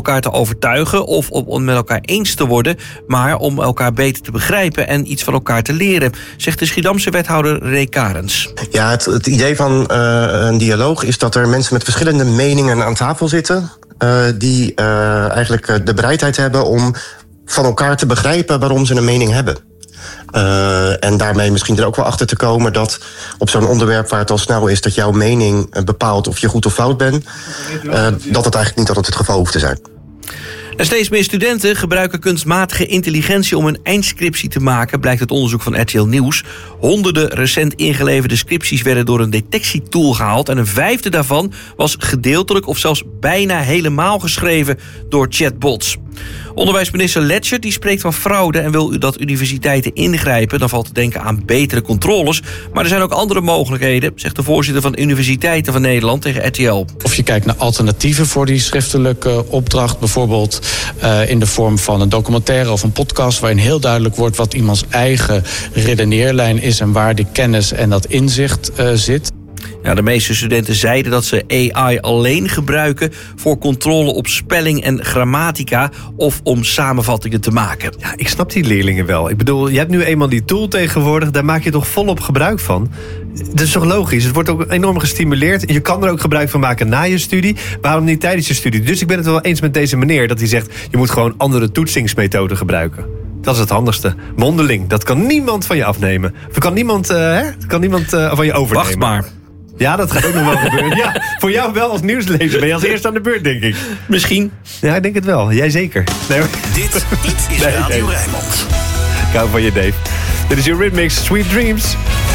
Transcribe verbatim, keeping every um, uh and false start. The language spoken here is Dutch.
elkaar te overtuigen of om met elkaar eens te worden, maar om elkaar beter te begrijpen en iets van elkaar te leren, zegt de Schiedamse wethouder Ray Karens. Ja, het, het idee van uh, een dialoog is dat er mensen met verschillende meningen aan tafel zitten, uh, die uh, eigenlijk de bereidheid hebben om van elkaar te begrijpen waarom ze een mening hebben. Uh, en daarmee misschien er ook wel achter te komen dat op zo'n onderwerp waar het al snel is dat jouw mening bepaalt of je goed of fout bent, uh, dat het eigenlijk niet altijd het geval hoeft te zijn. En steeds meer studenten gebruiken kunstmatige intelligentie om een eindscriptie te maken, blijkt uit onderzoek van R T L Nieuws. Honderden recent ingeleverde scripties werden door een detectietool gehaald en een vijfde daarvan was gedeeltelijk of zelfs bijna helemaal geschreven door chatbots. Onderwijsminister Lechters die spreekt van fraude en wil dat universiteiten ingrijpen. Dan valt te denken aan betere controles. Maar er zijn ook andere mogelijkheden, zegt de voorzitter van Universiteiten van Nederland tegen R T L. Of je kijkt naar alternatieven voor die schriftelijke opdracht. Bijvoorbeeld uh, in de vorm van een documentaire of een podcast, waarin heel duidelijk wordt wat iemands eigen redeneerlijn is en waar die kennis en dat inzicht uh, zit. Ja, de meeste studenten zeiden dat ze A I alleen gebruiken voor controle op spelling en grammatica of om samenvattingen te maken. Ja, ik snap die leerlingen wel. Ik bedoel, je hebt nu eenmaal die tool tegenwoordig, daar maak je toch volop gebruik van. Dat is toch logisch? Het wordt ook enorm gestimuleerd. Je kan er ook gebruik van maken na je studie. Waarom niet tijdens je studie? Dus ik ben het wel eens met deze meneer dat hij zegt, je moet gewoon andere toetsingsmethoden gebruiken. Dat is het handigste. Mondeling, dat kan niemand van je afnemen. Of kan niemand, uh, hè? Dat kan niemand uh, van je overnemen. Wacht maar. Ja, dat gaat ook nog wel gebeuren. Ja, voor jou wel als nieuwslezer ben je als eerste aan de beurt, denk ik. Misschien. Ja, ik denk het wel. Jij zeker. Nee, dit, dit is nee, Radio nee. Rijnmond. Ik hou van je, Dave. Dit is your Rhythmix, Sweet Dreams.